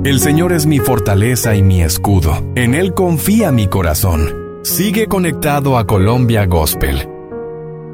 El Señor es mi fortaleza y mi escudo. En Él confía mi corazón. Sigue conectado a Colombia Gospel